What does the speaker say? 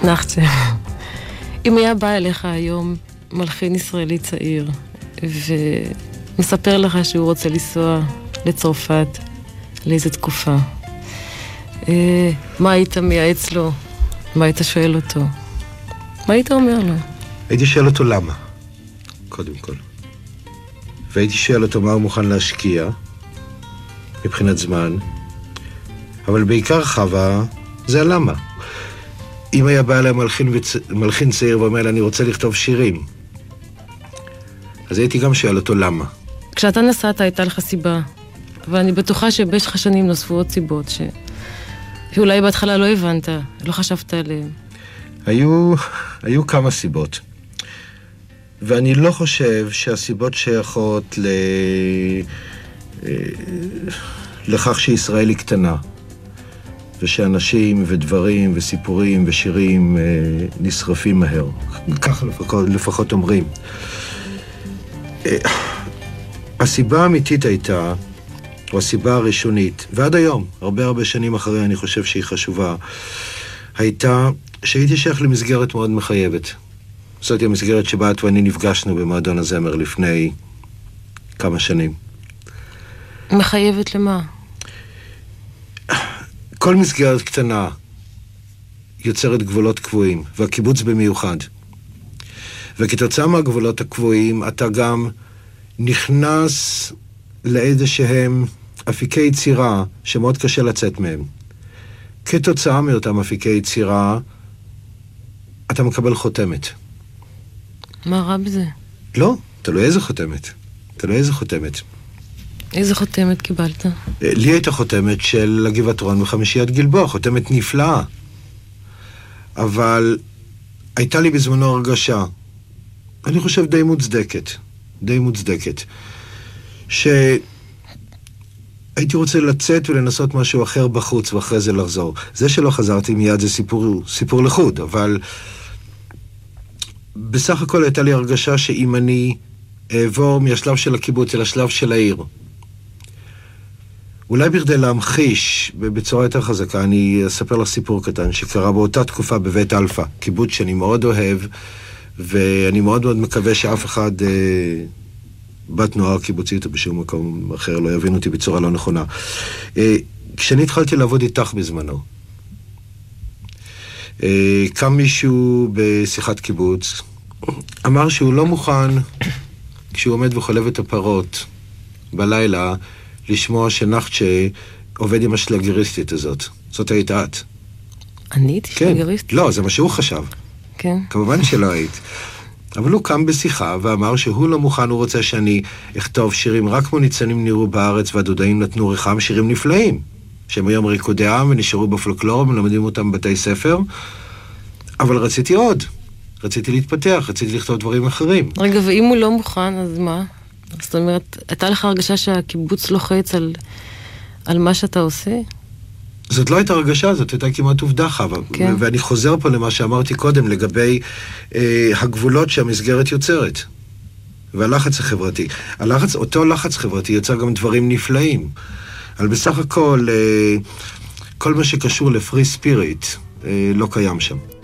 נחצ'ה. אם היה בא אליך היום מלחין ישראלי צעיר, ומספר לך שהוא רוצה לנסוע לצרפת לאיזו תקופה, מה היית מייעץ לו? מה היית שואל אותו? מה היית אומר לו? הייתי שואל אותו למה, קודם כל. והייתי שואל אותו מה הוא מוכן להשקיע, מבחינת זמן. אבל בעיקר חווה, זה הלמה. אם היה בא אליי מלחין צעיר ואומר לה, אני רוצה לכתוב שירים, אז הייתי גם שואל אותו למה. כשאתה נסעת הייתה לך סיבה, ואני בטוחה שבמשך השנים נוספו עוד סיבות שאולי בהתחלה לא הבנת, לא חשבת עליהן. היו כמה סיבות. ואני לא חושב שהסיבות שייכות לכך שישראל היא קטנה, ושאנשים ודברים וסיפורים ושירים נשרפים מהר. כך לפחות אומרים. הסיבה האמיתית הייתה, או הסיבה הראשונית, ועד היום, הרבה שנים אחרי, אני חושב שהיא חשובה, הייתה שהייתי שייך למסגרת מאוד מחייבת. זאת המסגרת שבה את ואני נפגשנו במועדון הזמר לפני כמה שנים. מחייבת למה? כל מסגרת קטנה יוצרת גבולות קבועים, והקיבוץ במיוחד. וכתוצאה מהגבולות הקבועים אתה גם נכנס לאיזה שהם אפיקי יצירה שמאוד קשה לצאת מהם. כתוצאה מאותם אפיקי יצירה אתה מקבל חותמת. מה רע בזה? לא, תלוי איזה חותמת. איזה חותמת קיבלת? לי הייתה חותמת של הגבעתרון וחמישיית גלבוע, חותמת נפלאה. אבל הייתה לי בזמנו הרגשה, אני חושב די מוצדקת, שהייתי רוצה לצאת ולנסות משהו אחר בחוץ ואחרי זה לחזור. זה שלא חזרתי מיד זה סיפור לחוד, אבל בסך הכל הייתה לי הרגשה שאם אני אעבור מהשלב של הקיבוץ אל השלב של העיר, אולי בכדי להמחיש בצורה יותר חזקה, אני אספר לך סיפור קטן שקרה באותה תקופה בבית אלפא, קיבוץ שאני מאוד אוהב, ואני מאוד מאוד מקווה שאף אחד בתנועה קיבוצית או בשום מקום אחר לא יבין אותי בצורה לא נכונה. כשאני התחלתי לעבוד איתך בזמנו, קם מישהו בשיחת קיבוץ, אמר שהוא לא מוכן, כשהוא עומד וחולב את הפרות בלילה, לשמוע שנחצ'ה עובד עם השלגריסטית הזאת. זאת היית את. אני הייתי שלגריסטית? לא, זה מה שהוא חשב. כן. כמובן שלא היית. אבל הוא קם בשיחה ואמר שהוא לא מוכן, הוא רוצה שאני אכתוב שירים רק כמו ניצנים נראו בארץ והדודאים נתנו ריחם, שירים נפלאים. שהם היום ריקודי עם ונשארו בפולקלור ומלמדים אותם בבתי ספר. אבל רציתי עוד. רציתי להתפתח, רציתי לכתוב דברים אחרים. רגע, ואם הוא לא מוכן, אז מה? זאת אומרת, הייתה לך הרגשה שהקיבוץ לוחץ על מה שאתה עושה? זאת לא הייתה הרגשה, זאת הייתה כמעט עובדה חווה. כן. ואני חוזר פה למה שאמרתי קודם, לגבי הגבולות שהמסגרת יוצרת. והלחץ החברתי. אותו לחץ חברתי יוצר גם דברים נפלאים. אבל בסך הכל, כל מה שקשור לפרי ספיריט לא קיים שם.